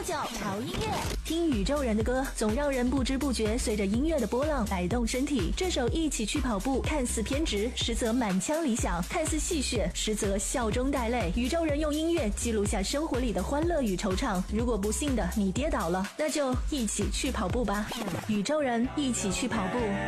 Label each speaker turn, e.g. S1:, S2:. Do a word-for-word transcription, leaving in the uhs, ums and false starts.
S1: 叫潮音乐。听宇宙人的歌，总让人不知不觉随着音乐的波浪摆动身体。这首《一起去跑步》看似偏执，实则满腔理想；看似戏谑，实则笑中带泪。宇宙人用音乐记录下生活里的欢乐与惆怅。如果不幸的你跌倒了，那就一起去跑步吧。宇宙人一起去跑步。